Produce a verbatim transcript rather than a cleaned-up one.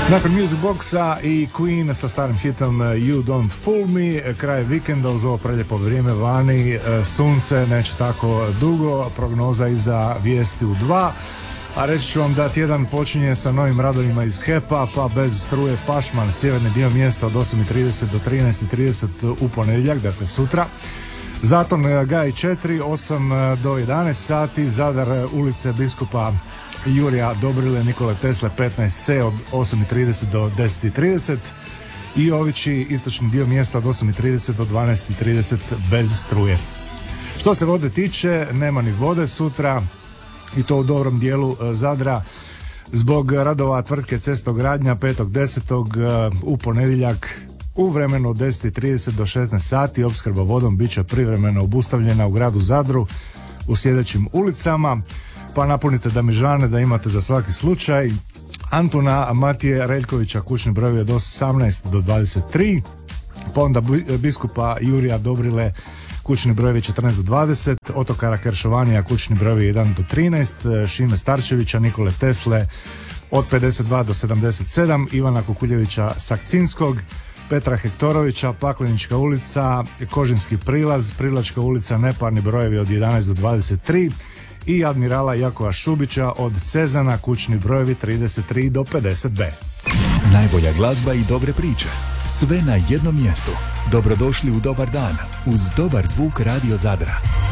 Nakon Music Boxa i Queen sa starim hitom You Don't Fool Me, kraj vikenda uz ovo preljepo vrijeme vani, sunce neće tako dugo, prognoza iza vijesti u dva, a reći ću vam da tjedan počinje sa novim radovima iz H E P-a, pa bez struje Pašman, sjeverni dio mjesta od osam i trideset do trinaest i trideset u ponedjeljak, dakle sutra. Zaton Gaj četiri, osam do jedanaest sati, Zadar ulice biskupa Jurija Dobrile Nikole Tesle petnaest ce od osam i trideset do deset i trideset i Ovići istočni dio mjesta od osam i trideset do dvanaest i trideset bez struje. Što se vode tiče, nema ni vode sutra i to u dobrom dijelu Zadra zbog radova tvrtke Cestogradnja petog desetog u ponedjeljak u vremenu od deset i trideset do šesnaest sati. Opskrba vodom bit će privremeno obustavljena u gradu Zadru u sljedećim ulicama, pa napunite damižane da imate za svaki slučaj. Antuna Matije Reljkovića kućni brojevi od osamnaest do dvadeset tri, pa onda biskupa Jurija Dobrile kućni brojevi četrnaest do dvadeset, Otokara Keršovanija kućni brojevi jedan do trinaest, Šime Starčevića Nikole Tesle od pedeset dva do sedamdeset sedam, Ivana Kukuljevića Sakcinskog, Petra Hektorovića Paklenička ulica, Kožinski prilaz, Prilačka ulica neparni brojevi od jedanaest do dvadeset tri i Admirala Jakova Šubića od Cezana kućni brojevi trideset tri do pedeset be. Najbolja glazba i dobre priče, sve na jednom mjestu. Dobrodošli u Dobar dan uz dobar zvuk Radio Zadra.